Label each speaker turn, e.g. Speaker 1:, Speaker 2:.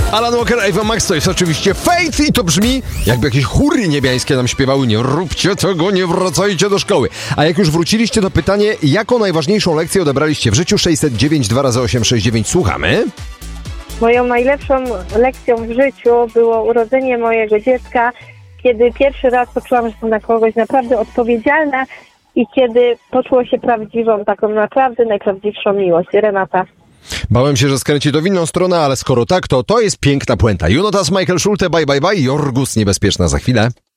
Speaker 1: Alan Walker, Ava Max, to jest oczywiście Faith i to brzmi, jakby jakieś chóry niebiańskie nam śpiewały: nie róbcie tego, nie wracajcie do szkoły. A jak już wróciliście, to pytanie, jaką najważniejszą lekcję odebraliście w życiu? 609 2x869, słuchamy.
Speaker 2: Moją najlepszą lekcją w życiu było urodzenie mojego dziecka, kiedy pierwszy raz poczułam, że jestem na kogoś naprawdę odpowiedzialna i kiedy poczuło się prawdziwą, taką naprawdę najprawdziwszą miłość. Renata.
Speaker 1: Bałem się, że skręci to w inną stronę, ale skoro tak, to jest piękna puenta. Jonatas, Michael Schulte, bye bye bye, Jorgus niebezpieczna za chwilę.